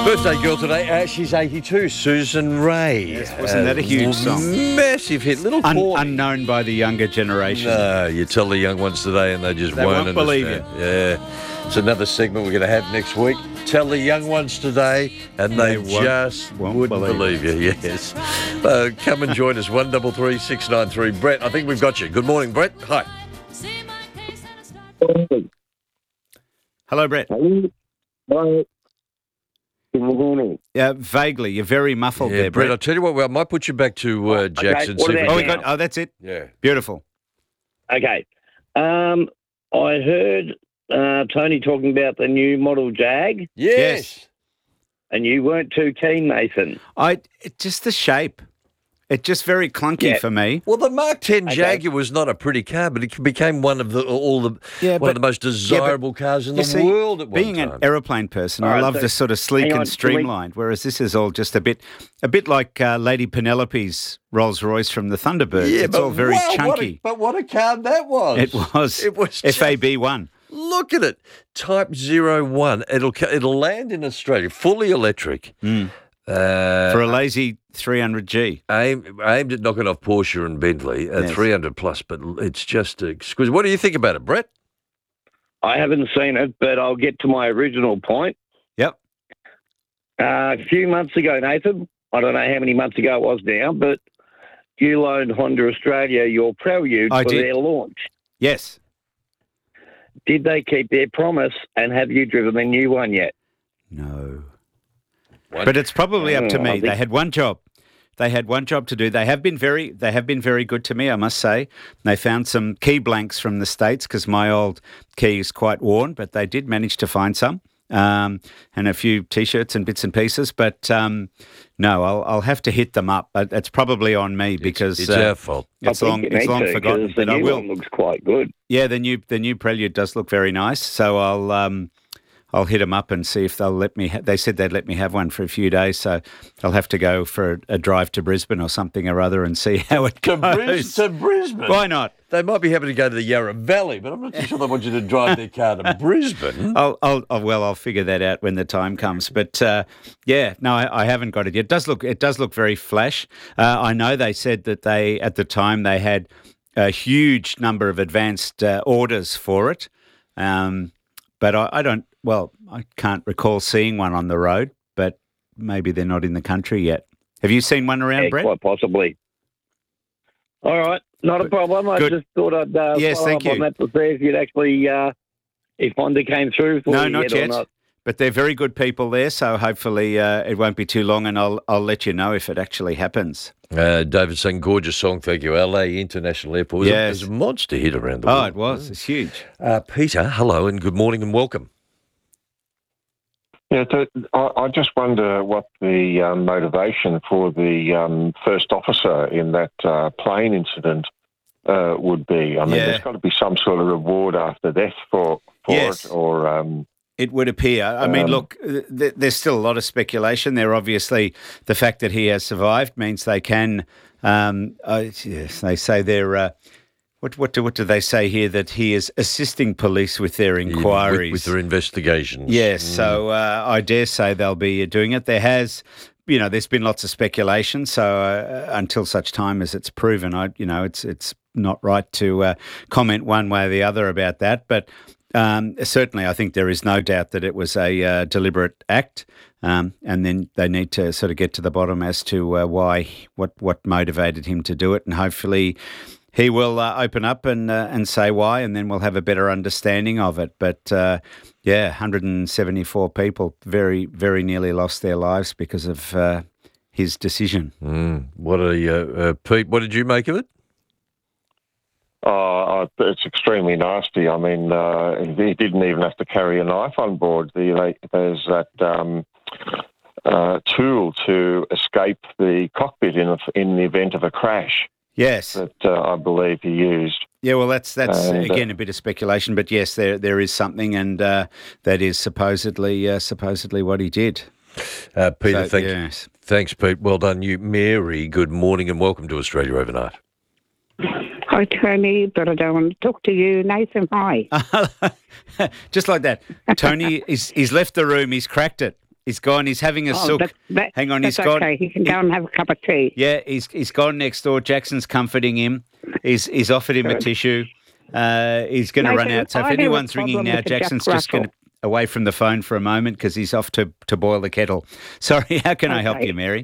Birthday girl today. She's 82, Susan Ray. Yes, wasn't that a huge song? Massive hit. Little corny. Unknown by the younger generation. No, you tell the young ones today and they just They won't won't believe understand. Yeah. It's another segment we're going to have next week. Tell the young ones today and they just wouldn't believe you. Yes. Come and join us, 133 693. Brett, I think we've got you. Good morning, Brett. Hi. Hello, Brett. Hello. Good morning. Yeah, vaguely. You're very muffled there, Brett. Brett. I'll tell you what, I might put you back to Jackson. What see if about we now? can- Oh, that's it. Yeah. Beautiful. Okay. I heard Tony talking about the new model Jag, Yes. and you weren't too keen, Nathan. Just the shape. It's just very clunky Yeah. for me. Well, the Mark 10 Okay. Jaguar was not a pretty car, but it became one of the one of the most desirable cars in You the see, world at one being time. an aeroplane person, All I right, love so the sort of sleek hang on, and streamlined, whereas this is all just a bit like Lady Penelope's Rolls Royce from the Thunderbird. Yeah, It's all very chunky. What a car that was! It was. It was just- FAB1. Look at it, Type 01. It'll land in Australia, fully electric. For a lazy 300G. Aimed at knocking off Porsche and Bentley, Yes. 300 plus, but it's just exquisite. What do you think about it, Brett? I haven't seen it, but I'll get to my original point. Yep. A few months ago, Nathan, I don't know how many months ago it was now, but you loaned Honda Australia your Prelude I for did. their launch. Yes. Did they keep their promise, and have you driven the new one yet? No. One- But it's probably up to I me. think- They had one job. They had one job to do. They have been very good to me, I must say. They found some key blanks from the States because my old key is quite worn, but they did manage to find some and a few T-shirts and bits and pieces. But no, I'll have to hit them up. It's probably on me because it's our fault. it's long you need long to, forgotten. 'cause the But I new will. one looks quite good. Yeah, the new Prelude does look very nice. So I'll hit them up and see if they'll let me. They said they'd let me have one for a few days, so I'll have to go for a drive to Brisbane or something or other and see how it To goes. Brisbane. Why not? They might be happy to go to the Yarra Valley, but I'm not too sure they want you to drive their car to Brisbane. I'll figure that out when the time comes. But yeah, no, I haven't got it yet. It does look very flash. I know they said that at the time they had a huge number of advanced orders for it. But I can't recall seeing one on the road, but maybe they're not in the country yet. Have you seen one around, Yeah, Brett? quite possibly. All right, not a problem. I Good. just thought I'd Yes, follow thank up on you. that to see if you'd actually, if Honda came through for No, you not or yet. not. But they're very good people there, so hopefully it won't be too long, and I'll let you know if it actually happens. David saying, gorgeous song, thank you. LA International Airport. It Yes. was a monster hit around the world. Oh, it was. It's huge. Peter, hello and good morning and welcome. Yeah, I just wonder what the motivation for the first officer in that plane incident would be. I mean, Yeah. there's got to be some sort of reward after death for Yes. it, or It would appear. I mean, look, there's still a lot of speculation there. Obviously, the fact that he has survived means they can. Yes, they say they're. What do they say here? That he is assisting police with their inquiries, With their investigations. Yes, so I dare say they'll be doing it. There's been lots of speculation. So until such time as it's proven, it's not right to comment one way or the other about that. But certainly, I think there is no doubt that it was a deliberate act, and then they need to sort of get to the bottom as to what motivated him to do it, and hopefully he will open up and say why, and then we'll have a better understanding of it. But 174 people very, very nearly lost their lives because of his decision. Pete, what did you make of it? it's extremely nasty. I mean, he didn't even have to carry a knife on board. There's that tool to escape the cockpit in the event of a crash. Yes. That I believe he used. Yeah, well, that's again a bit of speculation, but yes, there is something, and that is supposedly what he did. Peter, yes. Thanks, Pete. Well done, you. Mary, good morning and welcome to Australia Overnight. Hi, Tony, but I don't want to talk to you. Nathan, hi. Just like that. Tony, he's left the room. He's cracked it. He's gone. He's having a sook. Hang on, he's gone. Okay, he can go and have a cup of tea. Yeah, he's gone next door. Jackson's comforting him. He's offered him a tissue. He's going to run out. So if anyone's ringing now, Jackson's just going to away from the phone for a moment because he's off to boil the kettle. Sorry, how can I help you, Mary?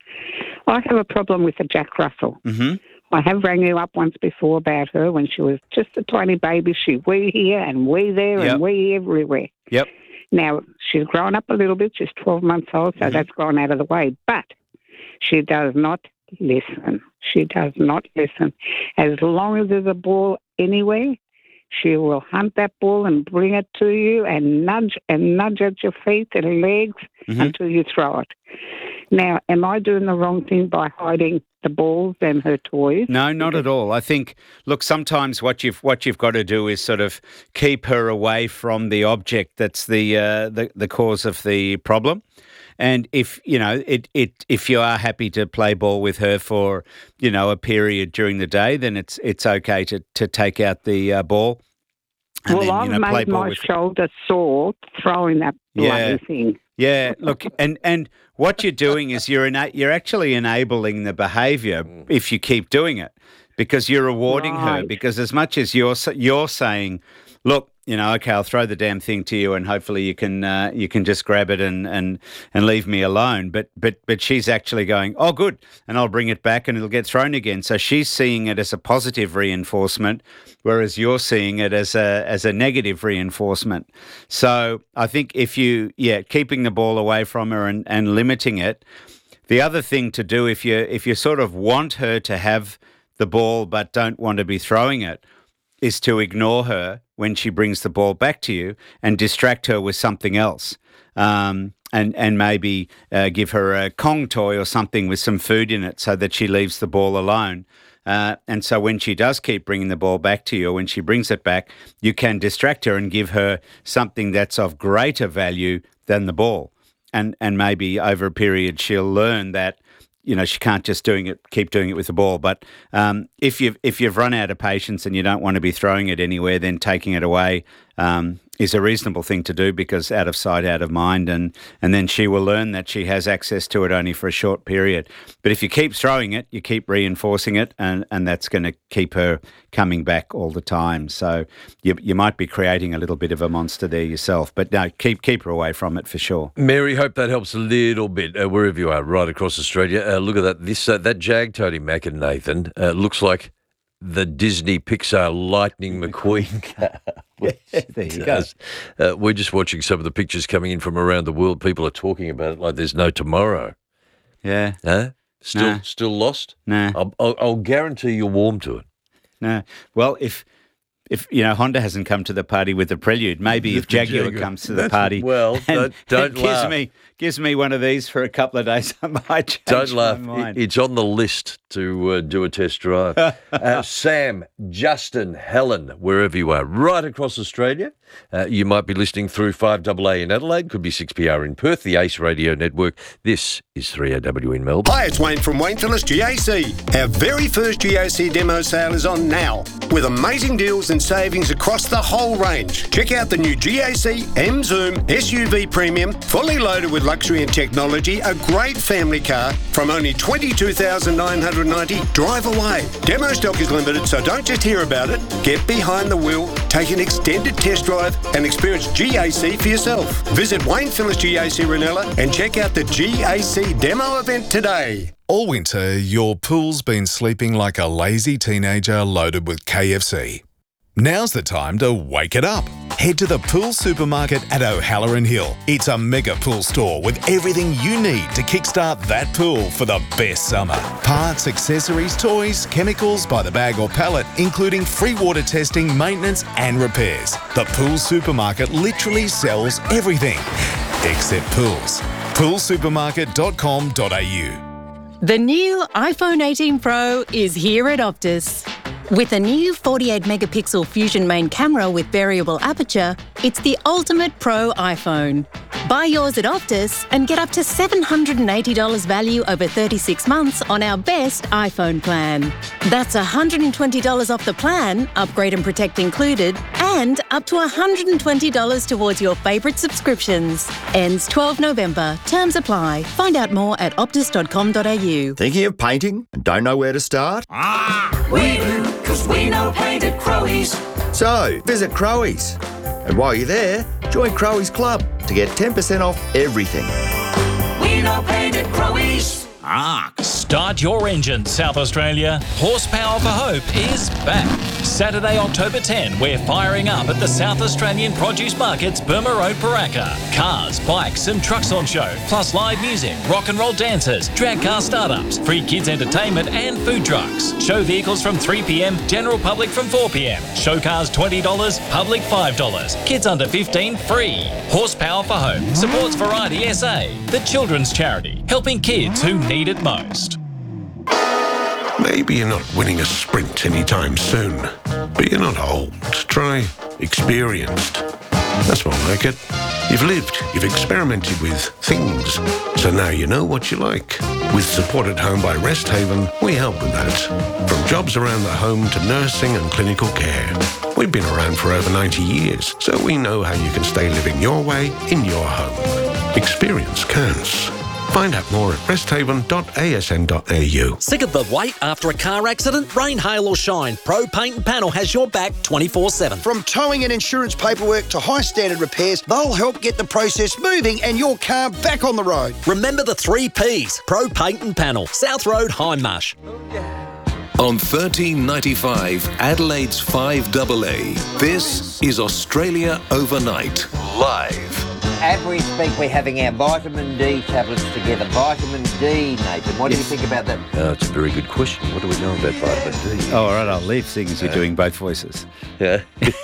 I have a problem with the Jack Russell. Mm-hmm. I have rang you up once before about her when she was just a tiny baby. She wee here and wee there and wee everywhere. Yep. Now, she's grown up a little bit. She's 12 months old, so that's gone out of the way. But she does not listen. She does not listen. As long as there's a ball anywhere, she will hunt that ball and bring it to you and nudge at your feet and legs until you throw it. Now, am I doing the wrong thing by hiding the balls and her toys? No, not at all. I think, look, sometimes what you've got to do is sort of keep her away from the object that's the cause of the problem. And if if you are happy to play ball with her for a period during the day, then it's okay to take out the ball. And well, then, I've made my shoulder sore throwing that bloody thing. Yeah, look, and what you're doing is you're actually enabling the behaviour if you keep doing it, because you're rewarding her. Because as much as you're saying, look, okay, I'll throw the damn thing to you, and hopefully you can just grab it and leave me alone. But she's actually going, oh, good, and I'll bring it back and it'll get thrown again. So she's seeing it as a positive reinforcement, whereas you're seeing it as a negative reinforcement. So I think if keeping the ball away from her and limiting it. The other thing to do if you sort of want her to have the ball but don't want to be throwing it is to ignore her when she brings the ball back to you and distract her with something else. And maybe give her a Kong toy or something with some food in it so that she leaves the ball alone. And so when she does keep bringing the ball back to you, or when she brings it back, you can distract her and give her something that's of greater value than the ball. And maybe over a period she'll learn that she can't just keep doing it with the ball. But if you've run out of patience and you don't want to be throwing it anywhere, then taking it away is a reasonable thing to do, because out of sight, out of mind, and then she will learn that she has access to it only for a short period. But if you keep throwing it, you keep reinforcing it, and that's going to keep her coming back all the time. So you might be creating a little bit of a monster there yourself. But no, keep her away from it for sure. Mary, hope that helps a little bit wherever you are, right across Australia. Look at that. That Jag Tony Mack and Nathan looks like the Disney Pixar Lightning McQueen car. There you go. We're just watching some of the pictures coming in from around the world. People are talking about it like there's no tomorrow. Yeah. Huh? Still lost? No. I'll guarantee you're warm to it. No. Well, if Honda hasn't come to the party with the Prelude, maybe if Jaguar comes to the party, don't laugh. Gives me one of these for a couple of days, I might change Don't laugh. my mind. It's on the list to do a test drive. Sam, Justin, Helen, wherever you are, right across Australia. You might be listening through 5AA in Adelaide, could be 6PR in Perth, the Ace Radio Network. This is 3AW in Melbourne. Hi, it's Wayne from Wayne Phillips GAC. Our very first GAC demo sale is on now, with amazing deals and savings across the whole range. Check out the new GAC M Zoom SUV Premium, fully loaded with luxury and technology, a great family car from only $22,990. Drive away. Demo stock is limited, so don't just hear about it. Get behind the wheel, take an extended test drive, and experience GAC for yourself. Visit Wayne Phillips GAC Ranella and check out the GAC demo event today. All winter, your pool's been sleeping like a lazy teenager loaded with KFC. Now's the time to wake it up. Head to the Pool Supermarket at O'Halloran Hill. It's a mega pool store with everything you need to kickstart that pool for the best summer. Parts, accessories, toys, chemicals by the bag or pallet, including free water testing, maintenance and repairs. The Pool Supermarket literally sells everything except pools. poolsupermarket.com.au. The new iPhone 18 Pro is here at Optus. With a new 48-megapixel Fusion main camera with variable aperture, it's the ultimate pro iPhone. Buy Buy yours at Optus and get up to $780 value over 36 months on our best iPhone plan. That's $120 off the plan, upgrade and protect included, and up to $120 towards your favourite subscriptions. Ends 12 November. Terms apply. Find out more at optus.com.au. Thinking of painting and don't know where to start? We do, because we know paint at Crowe's. So, visit Crowe's. And while you're there, join Crowe's Club to get 10% off everything. We know paint at Crowe's. Start your engine, South Australia. Horsepower for Hope is back. Saturday, October 10, we're firing up at the South Australian Produce Market's Burma Road, Paraka. Cars, bikes and trucks on show, plus live music, rock and roll dancers, drag car startups, free kids entertainment and food trucks. Show vehicles from 3 p.m, general public from 4 p.m. Show cars $20, public $5. Kids under 15 free. Horsepower for Hope supports Variety SA, the children's charity, helping kids who need it most. Maybe you're not winning a sprint anytime soon, but you're not old. Try experienced. That's more like it. You've lived, you've experimented with things, so now you know what you like. With Support at Home by Rest Haven, we help with that. From jobs around the home to nursing and clinical care. We've been around for over 90 years, so we know how you can stay living your way in your home. Experience counts. Find out more at resthaven.asn.au. Sick of the wait after a car accident? Rain, hail or shine, Pro Paint and Panel has your back 24/7. From towing and insurance paperwork to high standard repairs, they'll help get the process moving and your car back on the road. Remember the 3 Ps, Pro Paint and Panel, South Road, Hindmarsh. On 1395 Adelaide's 5AA, this is Australia Overnight, live. As we speak, we're having our vitamin D tablets together. Vitamin D, Nathan, what do you think about that? It's a very good question. What do we know about vitamin D? Oh, all right, I'll leave, seeing as you're doing both voices. Yeah.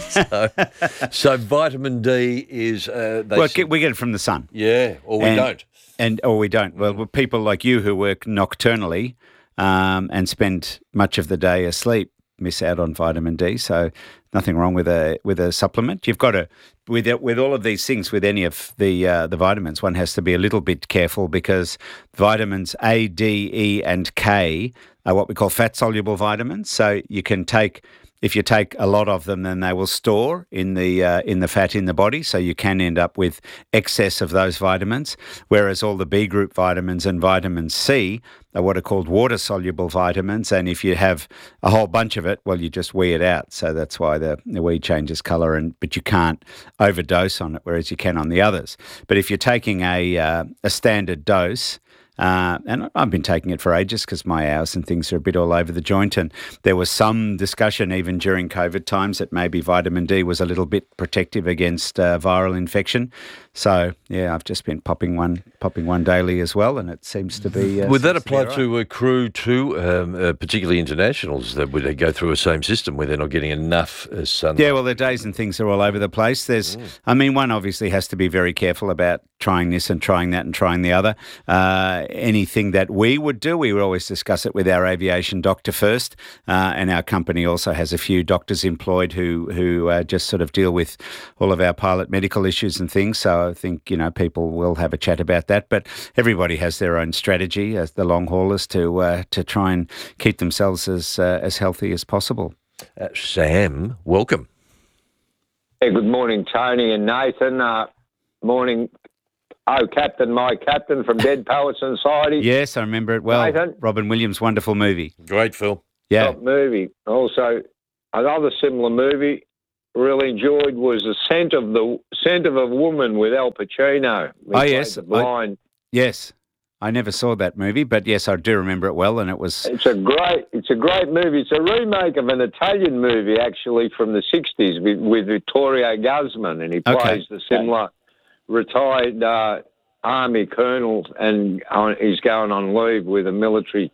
so vitamin D is... we get it from the sun. Yeah, or we don't. Or we don't. Well, people like you who work nocturnally and spend much of the day asleep miss out on vitamin D. So nothing wrong with a supplement. You've got to, with all of these things, with any of the vitamins, one has to be a little bit careful because vitamins A, D, E, and K are what we call fat-soluble vitamins. So you can take, if you take a lot of them, then they will store in the fat in the body. So you can end up with excess of those vitamins. Whereas all the B group vitamins and vitamin C are what are called water-soluble vitamins. And if you have a whole bunch of it, well, you just wee it out. So that's why the wee changes colour, but you can't overdose on it, whereas you can on the others. But if you're taking a standard dose, and I've been taking it for ages because my hours and things are a bit all over the joint. And there was some discussion even during COVID times that maybe vitamin D was a little bit protective against viral infection. So, yeah, I've just been popping one daily as well, and it seems to be... Would that apply to a crew too, particularly internationals, that would they go through a same system where they're not getting enough sunlight? Yeah, well, their days and things are all over the place. One obviously has to be very careful about trying this and trying that and trying the other. Anything that we would do, we would always discuss it with our aviation doctor first, and our company also has a few doctors employed who just sort of deal with all of our pilot medical issues and things. So I think, people will have a chat about that, but everybody has their own strategy as the long haulers to try and keep themselves as healthy as possible. Sam, welcome. Hey, good morning, Tony and Nathan. Morning. Oh, my captain from Dead Poets Society. Yes, I remember it well. Nathan. Robin Williams, wonderful movie. Great film. Yeah. Top movie. Also, another similar movie really enjoyed was The Scent of a Woman with Al Pacino. Yes. Blind. Yes. I never saw that movie, but yes, I do remember it well, and it was... It's a great movie. It's a remake of an Italian movie, actually, from the 60s with Vittorio Gassman, and he plays the similar retired army colonel, and he's going on leave with a military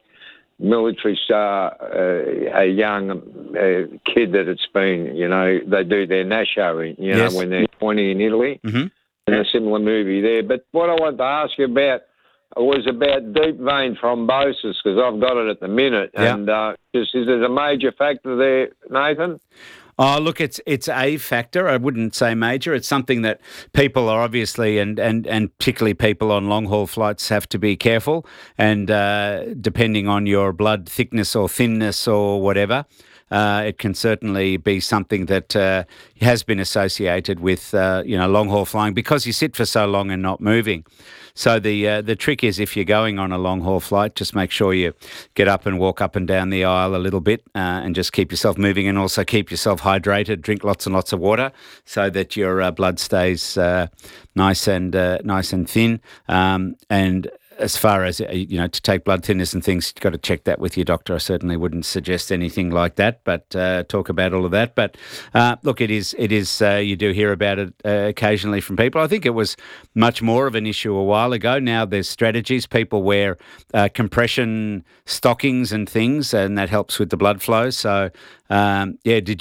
star, a young kid that it's been, they do their nasho, when they're 20 in Italy, and a similar movie there. But what I wanted to ask you about was about deep vein thrombosis, because I've got it at the minute, and is it a major factor there, Nathan? Oh, look, it's a factor. I wouldn't say major. It's something that people are obviously, and particularly people on long-haul flights, have to be careful. And depending on your blood thickness or thinness or whatever, it can certainly be something that has been associated with long-haul flying because you sit for so long and not moving. So the trick is, if you're going on a long-haul flight, just make sure you get up and walk up and down the aisle a little bit and just keep yourself moving, and also keep yourself hydrated. Drink lots and lots of water so that your blood stays nice and thin. And as far as, to take blood thinners and things, you've got to check that with your doctor. I certainly wouldn't suggest anything like that, but talk about all of that. But look, it is. You do hear about it occasionally from people. I think it was much more of an issue a while ago. Now there's strategies. People wear compression stockings and things, and that helps with the blood flow. So, have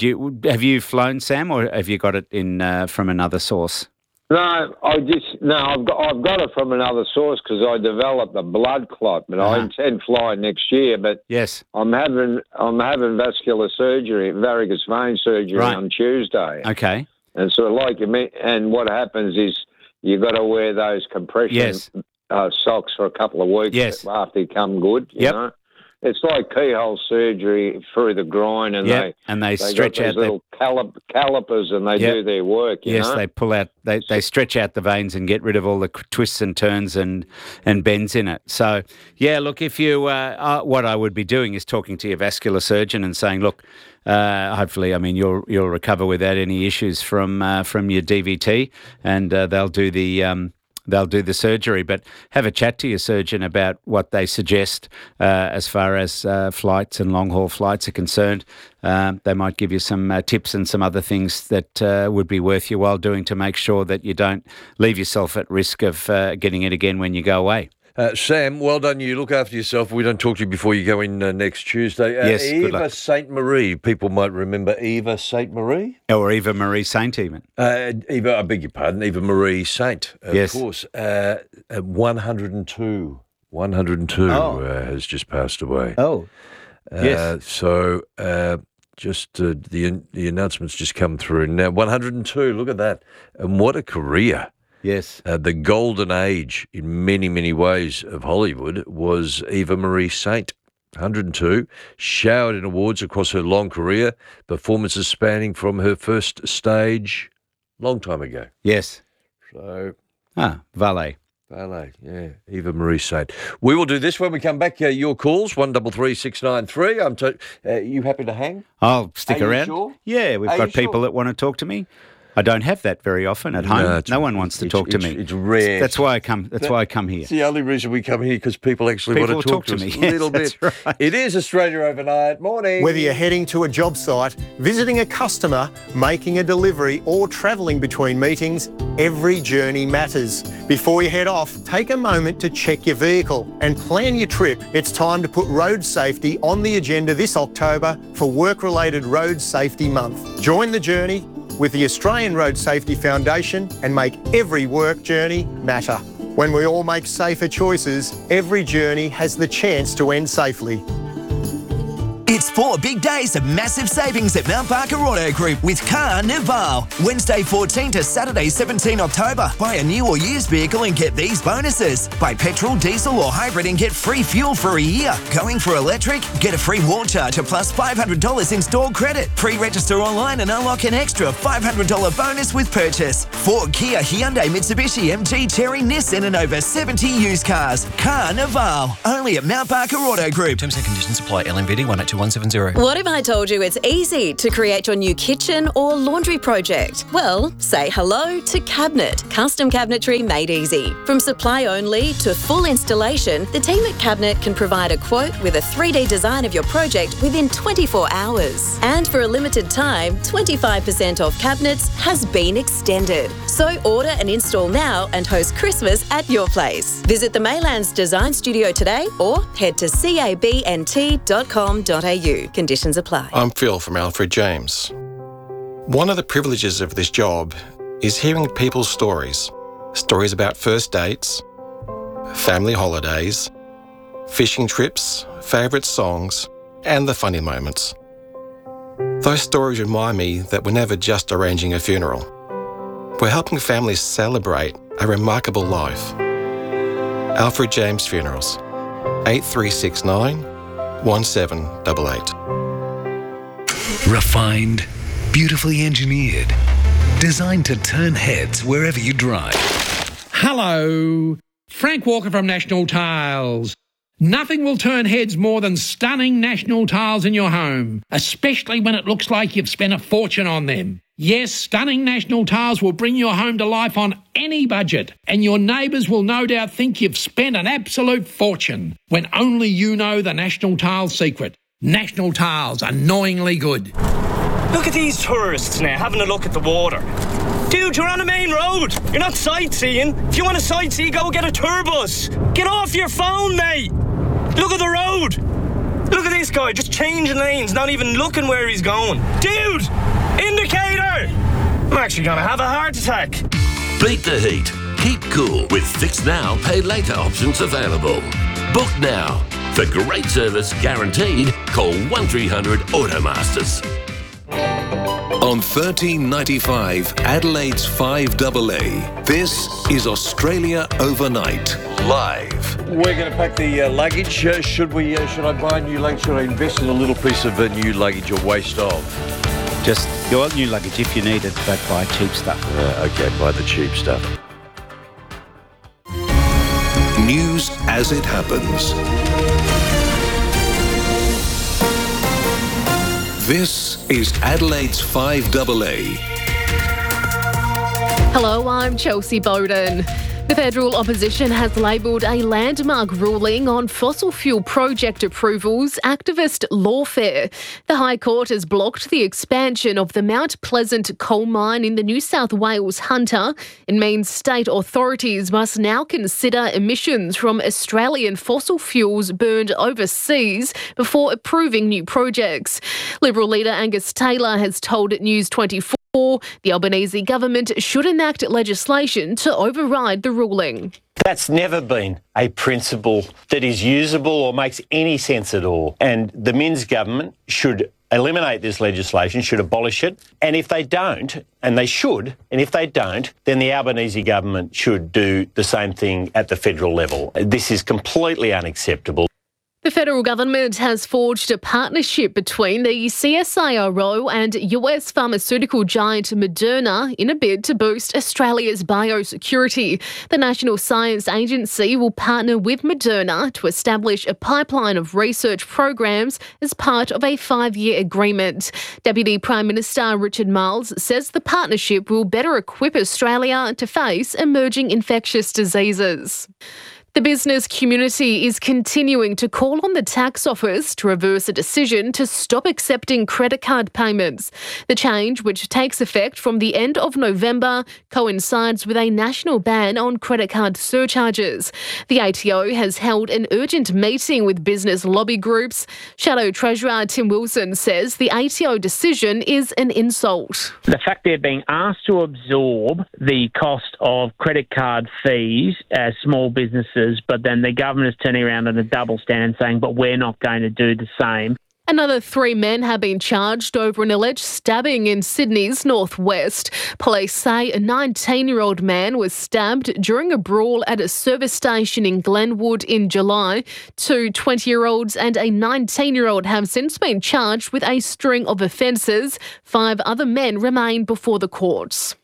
you flown, Sam, or have you got it in from another source? No, I've got it from another source because I developed a blood clot, but I intend flying next year. But yes, I'm having vascular surgery, varicose vein surgery on Tuesday. Okay, and so and what happens is you got to wear those compression socks for a couple of weeks after you come good. You know? It's like keyhole surgery through the groin, and they stretch out little calipers, and they do their work. You know? They pull out, they stretch out the veins and get rid of all the twists and turns and bends in it. So, look, if you, what I would be doing is talking to your vascular surgeon and saying, look, hopefully, you'll recover without any issues from your DVT, and they'll do the surgery, but have a chat to your surgeon about what they suggest as far as flights and long-haul flights are concerned. They might give you some tips and some other things that would be worth your while doing to make sure that you don't leave yourself at risk of getting it again when you go away. Sam, well done. You look after yourself. We don't talk to you before you go in next Tuesday. Yes, Eva St. Marie. People might remember Eva St. Marie. Or Eva Marie Saint even. Eva, I beg your pardon, Eva Marie Saint, of course. 102. 102 has just passed away. Oh, yes. So just the announcement's just come through now. 102, look at that. And what a career. Yes. The golden age in many, many ways of Hollywood was Eva Marie Saint, 102, showered in awards across her long career, performances spanning from her first stage long time ago. Yes. So. Valet, yeah. Eva Marie Saint. We will do this when we come back. Your calls, 133-693. You happy to hang? I'll stick around. Sure? Yeah, we've got people that want to talk to me. I don't have that very often at home. No one wants to talk to me. It's rare. That's why I come. That's why I come here. It's the only reason we come here, because people actually want to talk to me. A little bit. Right. It is Australia Overnight. Morning. Whether you're heading to a job site, visiting a customer, making a delivery, or travelling between meetings, every journey matters. Before you head off, take a moment to check your vehicle and plan your trip. It's time to put road safety on the agenda this October for Work-Related Road Safety Month. Join the journey with the Australian Road Safety Foundation and make every work journey matter. When we all make safer choices, every journey has the chance to end safely. It's 4 big days of massive savings at Mount Barker Auto Group with Carnival. Wednesday 14 to Saturday 17 October. Buy a new or used vehicle and get these bonuses. Buy petrol, diesel or hybrid and get free fuel for a year. Going for electric? Get a free wall charger plus $500 in store credit. Pre-register online and unlock an extra $500 bonus with purchase. Ford, Kia, Hyundai, Mitsubishi, MG, Chery, Nissan and over 70 used cars. Carnival. Only at Mount Barker Auto Group. Terms and conditions apply. LMVD 182170. What if I told you it's easy to create your new kitchen or laundry project? Well, say hello to Cabinet. Custom cabinetry made easy. From supply only to full installation, the team at Cabinet can provide a quote with a 3D design of your project within 24 hours. And for a limited time, 25% off cabinets has been extended. So order and install now and host Christmas at your place. Visit the Maylands Design Studio today or head to cabnt.com.au. Conditions apply. I'm Phil from Alfred James. One of the privileges of this job is hearing people's stories. Stories about first dates, family holidays, fishing trips, favourite songs, and the funny moments. Those stories remind me that we're never just arranging a funeral. We're helping families celebrate a remarkable life. Alfred James Funerals, 8369 1788. Refined, beautifully engineered, designed to turn heads wherever you drive. Hello, Frank Walker from National Tiles. Nothing will turn heads more than stunning National Tiles in your home, especially when it looks like you've spent a fortune on them. Yes, stunning National Tiles will bring your home to life on any budget, and your neighbours will no doubt think you've spent an absolute fortune, when only you know the National Tiles secret. National Tiles, annoyingly good. Look at these tourists now having a look at the water. Dude, you're on a main road. You're not sightseeing. If you want to sightsee, go get a tour bus. Get off your phone, mate. Look at the road. Look at this guy just changing lanes, not even looking where he's going. Dude, indicator. I'm actually going to have a heart attack. Beat the heat. Keep cool with Fix Now, Pay Later options available. Book now. For great service guaranteed, call 1300 Automasters. On 1395 Adelaide's 5AA, this is Australia Overnight, live. We're going to pack the luggage. Should I buy new luggage? Should I invest in a little piece of new luggage or waste of? Just your new luggage if you need it, but buy cheap stuff. Okay, buy the cheap stuff. News as it happens. This is Adelaide's 5AA. Hello, I'm Chelsea Bowden. The federal opposition has labelled a landmark ruling on fossil fuel project approvals activist lawfare. The High Court has blocked the expansion of the Mount Pleasant coal mine in the New South Wales Hunter. It means state authorities must now consider emissions from Australian fossil fuels burned overseas before approving new projects. Liberal leader Angus Taylor has told News 24 the Albanese government should enact legislation to override the ruling. That's never been a principle that is usable or makes any sense at all. And the Minns government should eliminate this legislation, should abolish it. And if they don't, and they should, and if they don't, then the Albanese government should do the same thing at the federal level. This is completely unacceptable. The federal government has forged a partnership between the CSIRO and US pharmaceutical giant Moderna in a bid to boost Australia's biosecurity. The National Science Agency will partner with Moderna to establish a pipeline of research programs as part of a 5-year agreement. Deputy Prime Minister Richard Marles says the partnership will better equip Australia to face emerging infectious diseases. The business community is continuing to call on the tax office to reverse a decision to stop accepting credit card payments. The change, which takes effect from the end of November, coincides with a national ban on credit card surcharges. The ATO has held an urgent meeting with business lobby groups. Shadow Treasurer Tim Wilson says the ATO decision is an insult. The fact they're being asked to absorb the cost of credit card fees as small businesses, but then the government is turning around on a double standard saying, but we're not going to do the same. Another 3 men have been charged over an alleged stabbing in Sydney's northwest. Police say a 19-year-old man was stabbed during a brawl at a service station in Glenwood in July. 2 20-year-olds and a 19-year-old have since been charged with a string of offences. 5 other men remain before the courts.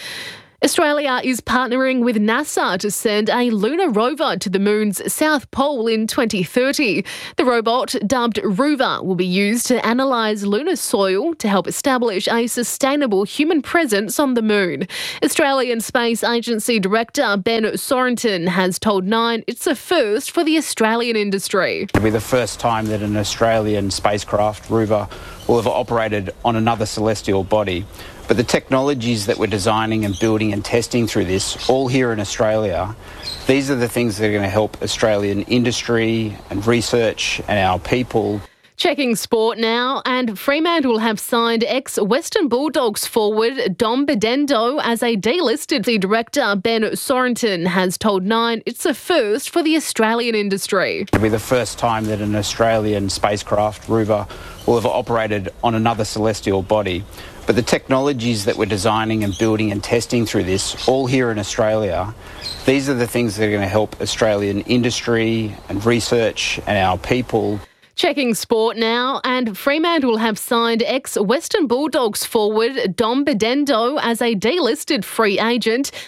Australia is partnering with NASA to send a lunar rover to the moon's south pole in 2030. The robot, dubbed Rover, will be used to analyse lunar soil to help establish a sustainable human presence on the moon. Australian Space Agency Director Ben Sorenton has told Nine it's a first for the Australian industry. It'll be the first time that an Australian spacecraft, Rover, will have operated on another celestial body. But the technologies that we're designing and building and testing through this, all here in Australia, these are the things that are going to help Australian industry and research and our people. Checking sport now, and Fremantle have signed ex-Western Bulldogs forward Dom Bedendo as a delisted. The director, Ben Sorenton, has told Nine it's a first for the Australian industry. It'll be the first time that an Australian spacecraft rover will have operated on another celestial body. But the technologies that we're designing and building and testing through this, all here in Australia, these are the things that are going to help Australian industry and research and our people. Checking sport now, and Fremantle have signed ex-Western Bulldogs forward Dom Bedendo as a delisted free agent.